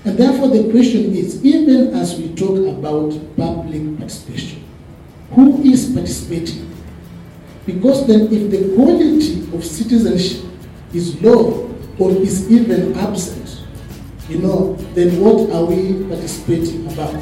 And therefore the question is, even as we talk about public participation, who is participating? Because then if the quality of citizenship is low or is even absent, then what are we participating about?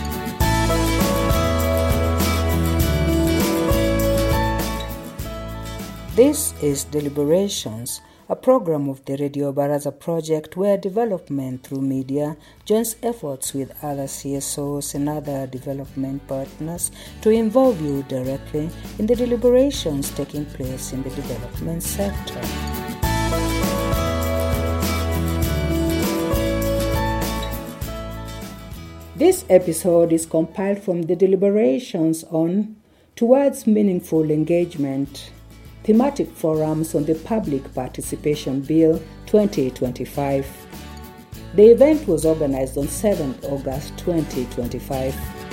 This is Deliberations, a program of the Radio Baraza project where development through media joins efforts with other CSOs and other development partners to involve you directly in the deliberations taking place in the development sector. This episode is compiled from the deliberations on Towards Meaningful Engagement, thematic forums on the Public Participation Bill 2025. The event was organized on 7th August 2025.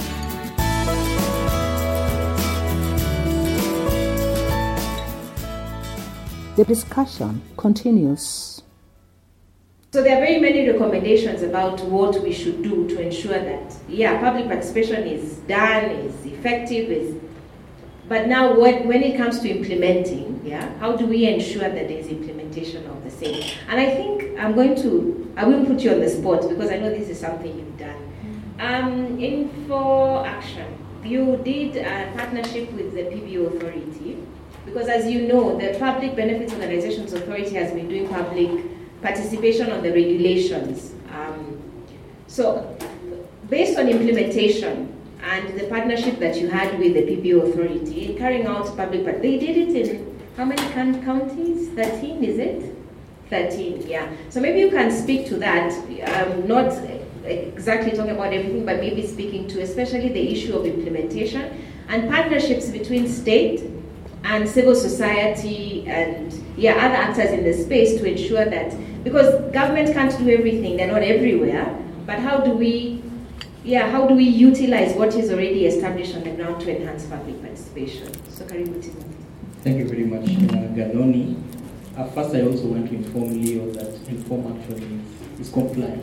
The discussion continues. So there are very many recommendations about what we should do to ensure that, public participation is done, is effective, but now when it comes to implementing, how do we ensure that there is implementation of the same? And I think I won't put you on the spot because I know this is something you've done. Info Action, you did a partnership with the PBO Authority because, as you know, the Public Benefits Organizations Authority has been doing public participation on the regulations. So based on implementation and the partnership that you had with the PBO Authority in carrying out public they did it in how many counties? 13, is it? 13, yeah. So maybe you can speak to that, not exactly talking about everything, but maybe speaking to especially the issue of implementation and partnerships between state and civil society and other actors in the space to ensure that, because government can't do everything, they're not everywhere, but how do we utilize what is already established on the ground to enhance public participation? So Karibu Timothy. Thank you very much, Ganoni. First, I also want to inform Leo that Inform Action is compliant.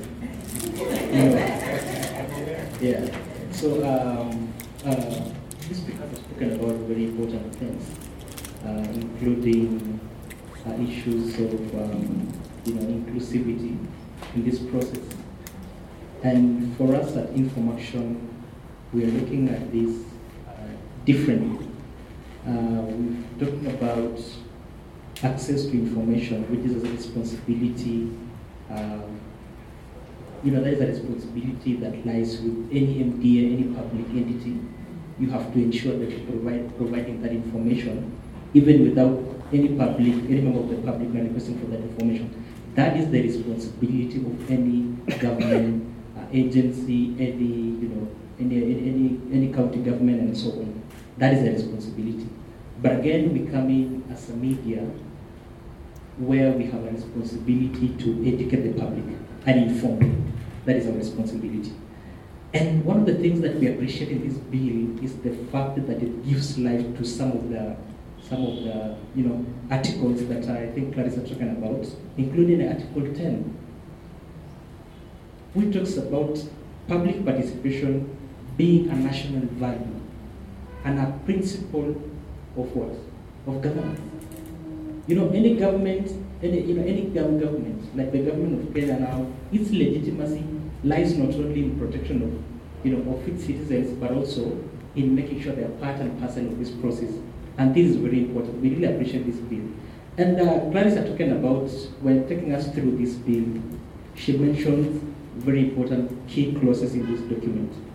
So this speaker has spoken about very important things, including issues of inclusivity in this process. And for us at Inform Action, we are looking at this differently. We're talking about access to information, which is a responsibility. That is a responsibility that lies with any MDA, any public entity. You have to ensure that you're providing that information, even without any member of the public requesting for that information. That is the responsibility of any government agency, any county government, and so on. That is the responsibility. But again, we come in as a media where we have a responsibility to educate the public and inform them. That is our responsibility. And one of the things that we appreciate in this bill is the fact that it gives life to some of the articles that I think Clarissa talking about, including Article 10, which talks about public participation being a national value and a principle of what? Of governance. Any government, any government, like the government of Kenya now, its legitimacy lies not only in protection of its citizens, but also in making sure they are part and parcel of this process. And this is very important. We really appreciate this bill. And Clarissa talking about, when taking us through this bill, she mentioned very important key clauses in this document.